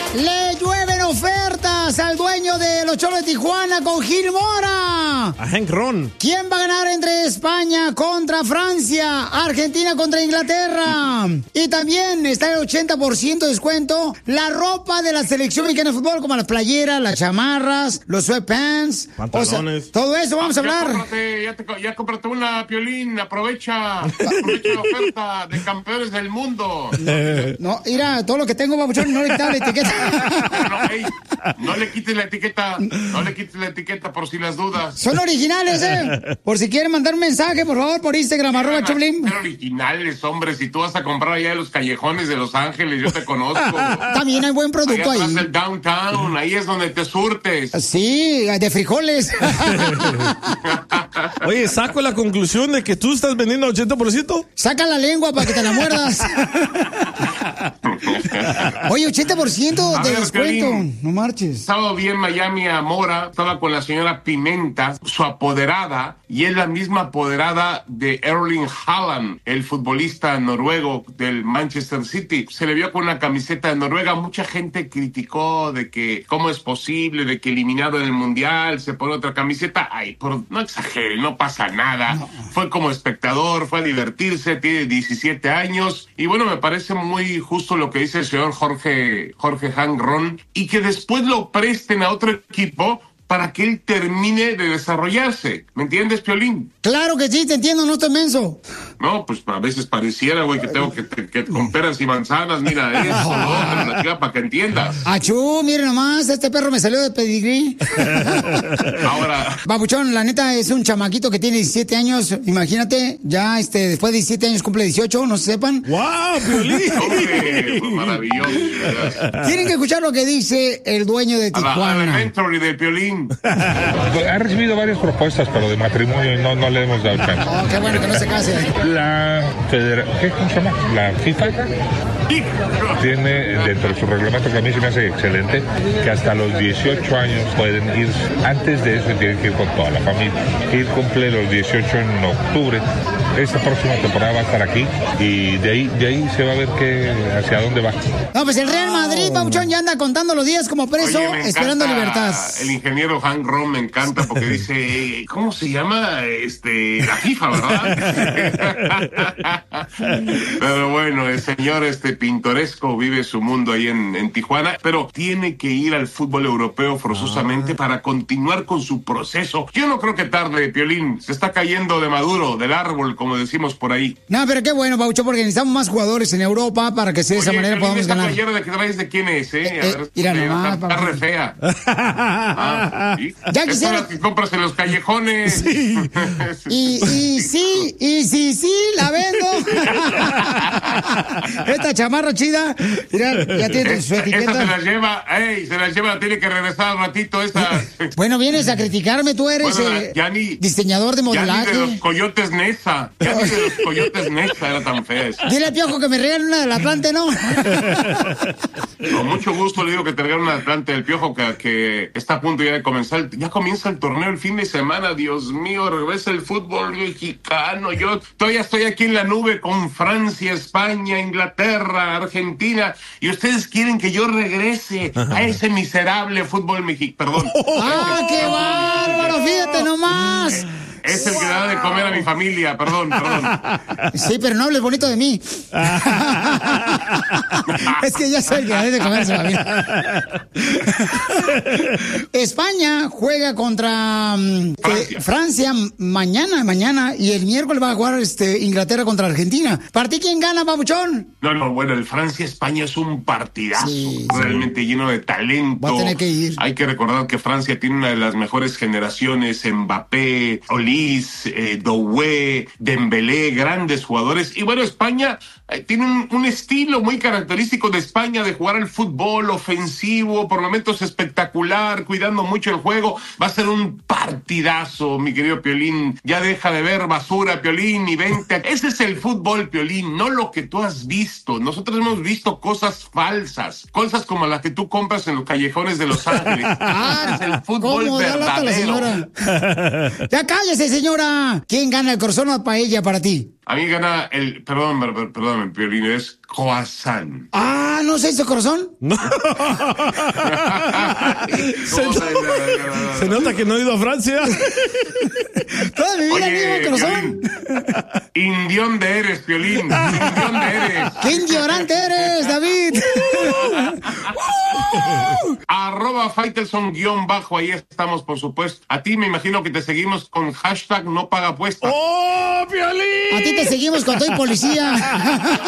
Le llueven ofertas al dueño de los Cholos de Tijuana con Gil Mora. A Hank Ron. ¿Quién va a ganar entre España contra Francia? Argentina contra Inglaterra. Y también está el 80% de descuento la ropa de la selección mexicana de fútbol, como las playeras, las chamarras, los sweatpants, pantalones. O sea, todo eso vamos a hablar. Ya cómprate una, Piolín, aprovecha la oferta de campeones del mundo. No, mira, todo lo que tengo, babuchón, no le quitas la etiqueta. No le quites la etiqueta por si las dudas. Son originales, por si quieren mandar un mensaje, por favor, por Instagram, @Choplin. Son originales, hombre, si tú vas a comprar allá en los callejones de Los Ángeles, yo te conozco. También hay buen producto allá ahí. El downtown, ahí es donde te surtes. Sí, de frijoles. Oye, saco la conclusión de que tú estás vendiendo 80%. Saca la lengua para que te la muerdas. Oye, 80% de descuento. Piolín, no marches. Estaba bien Miami a Mora, estaba con la señora Pimenta, su apoderada, y es la misma apoderada de Erling Haaland, el futbolista noruego del Manchester City. Se le vio con una camiseta de Noruega. Mucha gente criticó de que cómo es posible, de que eliminado en el Mundial se pone otra camiseta. Ay, no exagere, no pasa nada. No. Fue como espectador, fue a divertirse, tiene 17 años. Y bueno, me parece muy justo lo que dice el señor Jorge Hank Ron, y que después lo presten a otro equipo para que él termine de desarrollarse. ¿Me entiendes, Piolín? Claro que sí, te entiendo, no estoy menso. No, pues a veces pareciera, güey, que tengo que con peras y manzanas, mira, eso, ¿no? Para que entiendas. Achú, mire nomás, este perro me salió de pedigrí. Ahora. Babuchón, la neta es un chamaquito que tiene 17 años, imagínate, ya después de 17 años cumple 18, no sepan. ¡Wow, Piolín! Hombre, pues maravilloso. Tienen que escuchar lo que dice el dueño de Tijuana. Elementary de Piolín. Ha recibido varias propuestas, pero de matrimonio y no le hemos dado chance. Oh, qué bueno que no se case. ¿Cómo se llama? La FIFA tiene dentro de su reglamento, que a mí se me hace excelente, que hasta los 18 años pueden ir. Antes de eso tienen que ir con toda la familia. Ir cumple los 18 en octubre. Esta próxima temporada va a estar aquí y de ahí se va a ver hacia dónde va. No, pues el Real Madrid, Pauchón, ya anda contando los días como preso, esperando libertad. El ingeniero Hank Ron me encanta porque dice, ¿cómo se llama? La FIFA, ¿verdad? Pero bueno, el señor pintoresco vive su mundo ahí en Tijuana, pero tiene que ir al fútbol europeo forzosamente para continuar con su proceso. Yo no creo que tarde, Piolín. Se está cayendo de maduro, del árbol, como decimos por ahí. No, pero qué bueno, Paucho, porque necesitamos más jugadores en Europa para que de esa manera podamos ganar. ¿Esta playera de que traes de quién es, A ver, mira nomás, está re fea. ¿Sí? Ya quisiera. Es que compras en los callejones. Sí. y sí, la vendo. Esta chamarra chida, mira, ya tiene su etiqueta. Esta se la lleva, tiene que regresar un ratito esta. Bueno, vienes a criticarme, tú eres diseñador de modelaje. Ya ni de los Coyotes Nesa, era tan fea esa. Dile a Piojo que me regale una del Atlante, ¿no? Con mucho gusto le digo que te regale una Atlante del Piojo que está a punto ya de comenzar. Ya comienza el torneo el fin de semana, Dios mío, regresa el fútbol mexicano. Yo todavía estoy aquí en la nube con Francia, España, Inglaterra, Argentina, y ustedes quieren que yo regrese a ese miserable fútbol mexicano. Perdón. ¡Ah, qué bárbaro! Fíjate nomás. Es el que da de comer a mi familia, perdón. Sí, pero no hables bonito de mí. Es que ya soy el que da de comer a su familia. España juega contra Francia mañana, y el miércoles va a jugar Inglaterra contra Argentina. ¿Para ti quién gana, babuchón? No, bueno, el Francia-España es un partidazo, realmente lleno de talento. Va a tener que ir. Hay que recordar que Francia tiene una de las mejores generaciones, Mbappé, Doué, Dembélé, grandes jugadores. Y bueno, España tiene un estilo muy característico de España de jugar al fútbol ofensivo, por momentos espectacular, cuidando mucho el juego. Va a ser un partidazo, mi querido Piolín. Ya deja de ver basura, Piolín, y vente. Ese es el fútbol, Piolín, no lo que tú has visto. Nosotros hemos visto cosas falsas, cosas como las que tú compras en los callejones de Los Ángeles. Ese es el fútbol verdadero. Ya cállese, Entonces, señora, ¿quién gana el corazón o paella para ti? A mí gana perdón, Piolín, es croissant. Ah, ¿no se hizo corazón? No. Se nota que no he ido a Francia. Toda mi vida he ido corazón. Indión de eres, Piolín. Indión de eres. ¡Qué ignorante eres, David! @Faitelson_ ahí estamos, por supuesto. A ti me imagino que te seguimos con hashtag no paga apuesta. ¡Oh, Piolín! A ti te seguimos con Soy Policía.